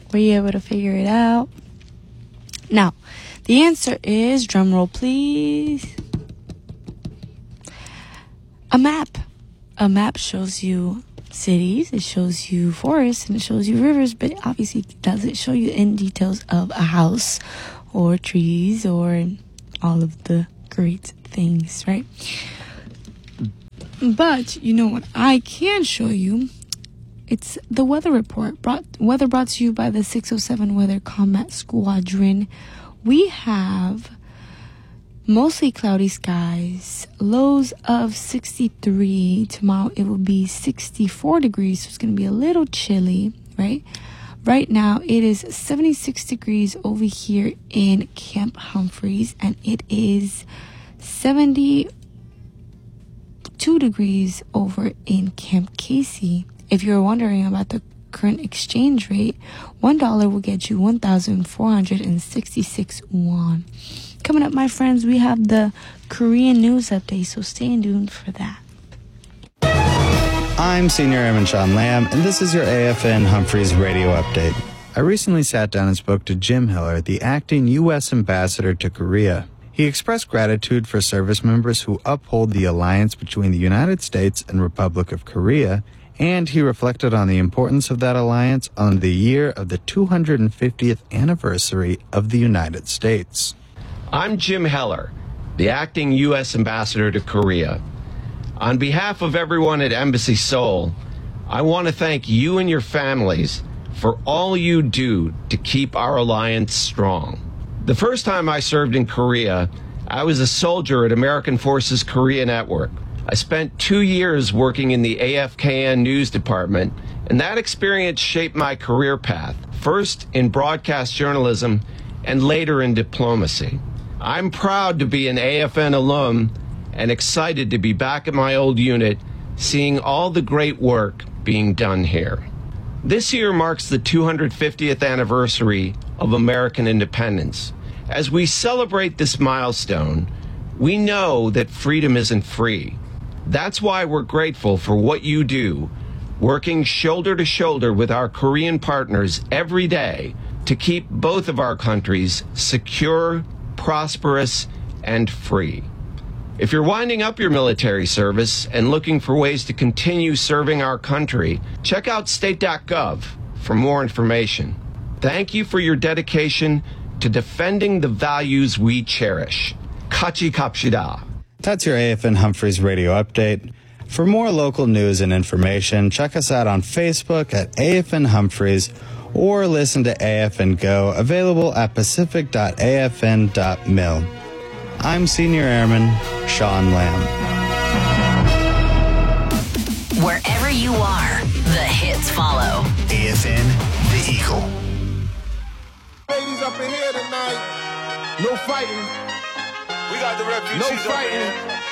Were you able to figure it out? Now, the answer is, drum roll please, a map. A map shows you cities, it shows you forests, and it shows you rivers, but obviously it doesn't show you in details of a house or trees or all of the great things, right? But you know what I can show you? It's the weather report. Weather brought to you by the 607 Weather Combat Squadron. We have mostly cloudy skies, lows of 63. Tomorrow it will be 64 degrees, so it's going to be a little chilly, right? Right now it is 76 degrees over here in Camp Humphreys, and it is 72 degrees over in Camp Casey. If you're wondering about the current exchange rate, $1 will get you 1,466 won. Coming up, my friends, we have the Korean news update, so stay tuned for that. I'm Senior Airman Sean Lamb, and this is your AFN Humphreys radio update. I recently sat down and spoke to Jim Hiller, the acting U.S. ambassador to Korea. He expressed gratitude for service members who uphold the alliance between the United States and Republic of Korea, and he reflected on the importance of that alliance on the year of the 250th anniversary of the United States. I'm Jim Heller, the acting U.S. ambassador to Korea. On behalf of everyone at Embassy Seoul, I want to thank you and your families for all you do to keep our alliance strong. The first time I served in Korea, I was a soldier at American Forces Korea Network. I spent 2 years working in the AFKN news department, and that experience shaped my career path, first in broadcast journalism and later in diplomacy. I'm proud to be an AFN alum and excited to be back at my old unit, seeing all the great work being done here. This year marks the 250th anniversary of American independence. As we celebrate this milestone, we know that freedom isn't free. That's why we're grateful for what you do, working shoulder to shoulder with our Korean partners every day to keep both of our countries secure, prosperous, and free. If you're winding up your military service and looking for ways to continue serving our country, check out state.gov for more information. Thank you for your dedication to defending the values we cherish. Kachi kapshida. That's your AFN Humphreys radio update. For more local news and information, check us out on Facebook at AFN Humphreys or listen to AFN Go, available at pacific.afn.mil. I'm Senior Airman Sean Lamb. Wherever you are, the hits follow. AFN, the Eagle. Ladies up in here tonight, no fighting. We got the refugees No fighting.